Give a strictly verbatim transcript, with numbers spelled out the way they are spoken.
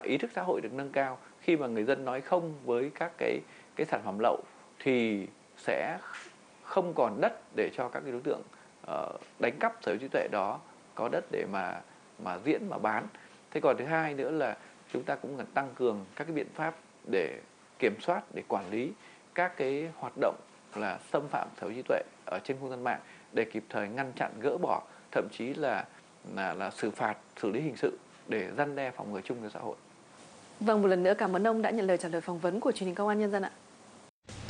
Ý thức xã hội được nâng cao, khi mà người dân nói không với các cái cái sản phẩm lậu thì sẽ không còn đất để cho các cái đối tượng uh, đánh cắp sở hữu trí tuệ đó có đất để mà mà diễn mà bán. Thế còn thứ hai nữa là chúng ta cũng cần tăng cường các cái biện pháp để kiểm soát, để quản lý các cái hoạt động là xâm phạm sở hữu trí tuệ ở trên không gian mạng, để kịp thời ngăn chặn, gỡ bỏ, thậm chí là là là xử phạt, xử lý hình sự để răn đe phòng ngừa chung cho xã hội. Vâng, một lần nữa cảm ơn ông đã nhận lời trả lời phỏng vấn của truyền hình Công an Nhân dân ạ.